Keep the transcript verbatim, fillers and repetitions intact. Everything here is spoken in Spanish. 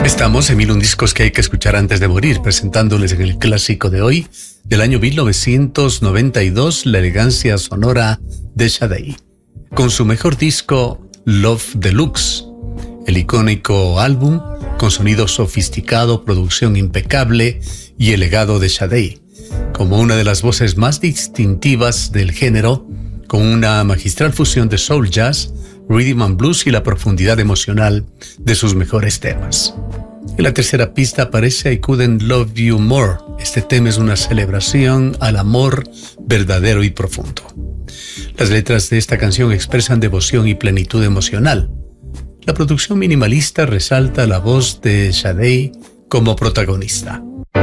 Estamos en Mil un Discos que hay que escuchar antes de morir, presentándoles en el clásico de hoy, del año mil novecientos noventa y dos, la elegancia sonora de Sade, con su mejor disco Love Deluxe, el icónico álbum con sonido sofisticado, producción impecable y el legado de Sade, como una de las voces más distintivas del género, con una magistral fusión de soul jazz, rhythm and blues y la profundidad emocional de sus mejores temas. En la tercera pista aparece I Couldn't Love You More. Este tema es una celebración al amor verdadero y profundo. Las letras de esta canción expresan devoción y plenitud emocional. La producción minimalista resalta la voz de Sade como protagonista.